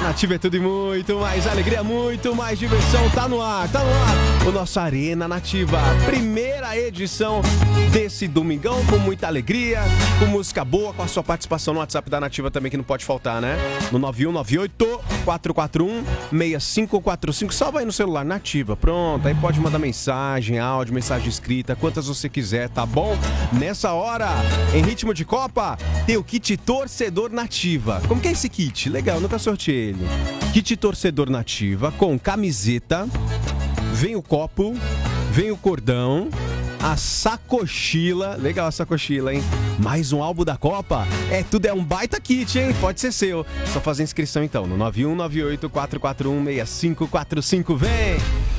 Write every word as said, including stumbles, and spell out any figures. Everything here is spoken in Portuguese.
Nativa é tudo e muito mais alegria, muito mais diversão. Tá no ar, tá no ar o nosso Arena Nativa. Primeira edição desse domingão com muita alegria, com música boa, com a sua participação no WhatsApp da Nativa também, que não pode faltar, né? No nove um nove oito, quatro quatro um, seis cinco quatro cinco. Salva aí no celular, Nativa. Pronto, aí pode mandar mensagem, áudio, mensagem escrita, quantas você quiser, tá bom? Nessa hora, em ritmo de Copa, tem o kit Torcedor Nativa. Como que é esse kit? Legal, eu nunca sorteei ele. Kit Torcedor Nativa com camiseta, vem o copo, vem o cordão, a sacochila, legal a sacochila, hein? Mais um álbum da Copa, é tudo, é um baita kit, hein? Pode ser seu. Só fazer inscrição então no nove um nove oito, quatro quatro um, seis cinco quatro cinco, vem!